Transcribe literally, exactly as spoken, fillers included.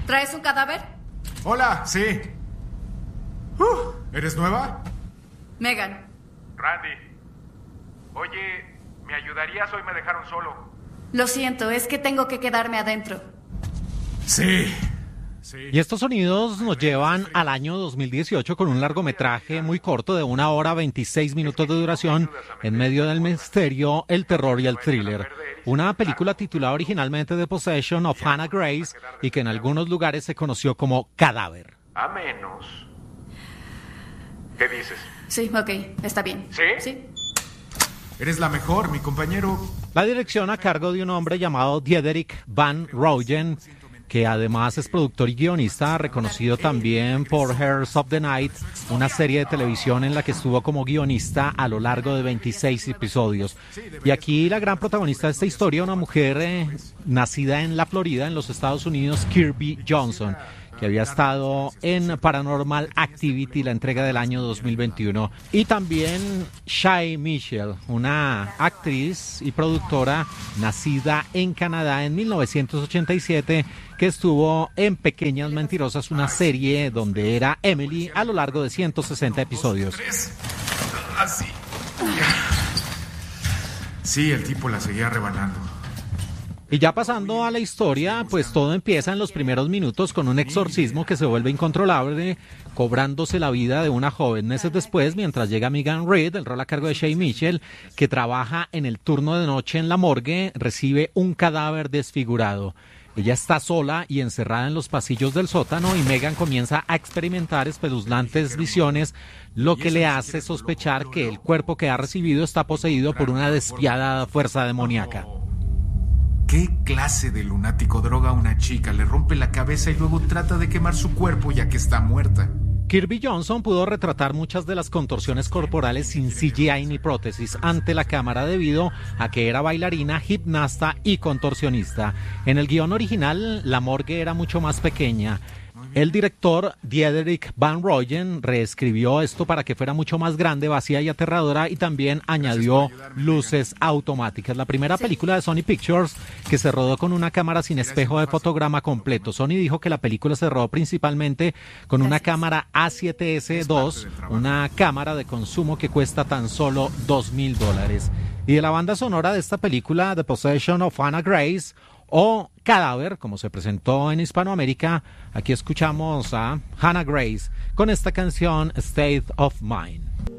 ¿Traes un cadáver? Hola, sí. Uh, ¿Eres nueva? Megan. Randy. Oye, ¿me ayudarías? Hoy me dejaron solo. Lo siento, es que tengo que quedarme adentro. Sí. Y estos sonidos nos llevan al año dos mil dieciocho con un largometraje muy corto de una hora veintiséis minutos de duración en medio del misterio, el terror y el thriller. Una película titulada originalmente The Possession of Hannah Grace y que en algunos lugares se conoció como Cadáver. A menos. ¿Qué dices? Sí, ok, está bien. ¿Sí? Sí. Eres la mejor, mi compañero. La dirección a cargo de un hombre llamado Diederik Van Rooyen, que además es productor y guionista, reconocido también por Heirs of the Night, una serie de televisión en la que estuvo como guionista a lo largo de veintiséis episodios. Y aquí la gran protagonista de esta historia, una mujer eh, nacida en la Florida, en los Estados Unidos, Kirby Johnson, que había estado en Paranormal Activity, la entrega del año dos mil veintiuno. Y también Shay Mitchell, una actriz y productora nacida en Canadá en mil novecientos ochenta y siete, que estuvo en Pequeñas Mentirosas, una serie donde era Emily a lo largo de ciento sesenta episodios. Así. Sí, el tipo la seguía rebanando. Y ya pasando a la historia, pues todo empieza en los primeros minutos con un exorcismo que se vuelve incontrolable, cobrándose la vida de una joven. Meses después, mientras llega Megan Reed, el rol a cargo de Shay Mitchell, que trabaja en el turno de noche en la morgue, recibe un cadáver desfigurado. Ella está sola y encerrada en los pasillos del sótano y Megan comienza a experimentar espeluznantes visiones, lo que le hace sospechar que el cuerpo que ha recibido está poseído por una despiadada fuerza demoníaca. ¿Qué clase de lunático droga a una chica? Le rompe la cabeza y luego trata de quemar su cuerpo ya que está muerta. Kirby Johnson pudo retratar muchas de las contorsiones corporales sin C G I ni prótesis ante la cámara debido a que era bailarina, gimnasta y contorsionista. En el guión original, la morgue era mucho más pequeña. El director Diederik Van Rooyen reescribió esto para que fuera mucho más grande, vacía y aterradora, y también añadió luces automáticas. La primera película de Sony Pictures que se rodó con una cámara sin espejo de fotograma completo. Sony dijo que la película se rodó principalmente con una cámara A siete S dos, una cámara de consumo que cuesta tan solo dos mil dólares. Y de la banda sonora de esta película, The Possession of Hannah Grace, o Cadáver, como se presentó en Hispanoamérica, aquí escuchamos a Hannah Grace con esta canción State of Mind.